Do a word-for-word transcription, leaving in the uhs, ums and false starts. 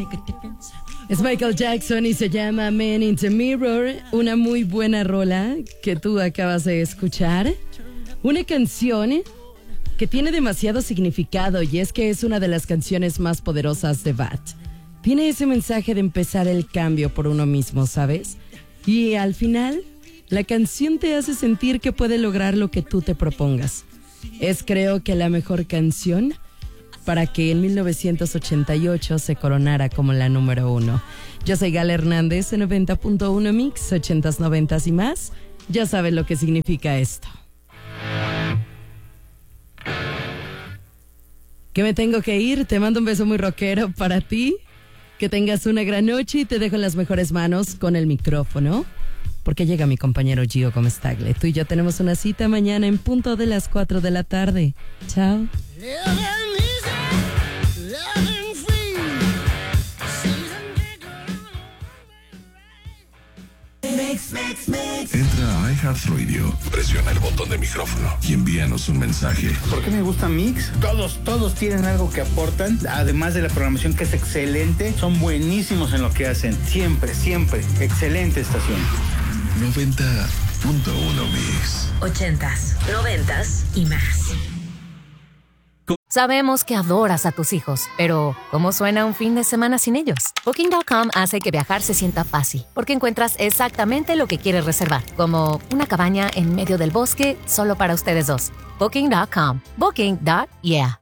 Es Michael Jackson y se llama Man in the Mirror, una muy buena rola que tú acabas de escuchar. Una canción que tiene demasiado significado y es que es una de las canciones más poderosas de Bad. Tiene ese mensaje de empezar el cambio por uno mismo, ¿sabes? Y al final, la canción te hace sentir que puede lograr lo que tú te propongas. Es creo que la mejor canción para que en mil novecientos ochenta y ocho se coronara como la número uno. Yo soy Gala Hernández en noventa punto uno Mix, ochentas, noventas y más. Ya sabes lo que significa esto. Que me tengo que ir, te mando un beso muy rockero para ti. Que tengas una gran noche y te dejo en las mejores manos con el micrófono. Porque llega mi compañero Gio Gómez Tagle. Tú y yo tenemos una cita mañana en punto de las cuatro de la tarde. Chao. Entra a iHeartRadio, presiona el botón de micrófono y envíanos un mensaje. ¿Por qué me gusta Mix? Todos, todos tienen algo que aportan, además de la programación que es excelente, son buenísimos en lo que hacen, siempre, siempre, excelente estación. noventa punto uno Mix. Ochentas, noventas y más. Sabemos que adoras a tus hijos, pero ¿cómo suena un fin de semana sin ellos? Booking punto com hace que viajar se sienta fácil, porque encuentras exactamente lo que quieres reservar, como una cabaña en medio del bosque solo para ustedes dos. Booking punto com. Booking. Yeah.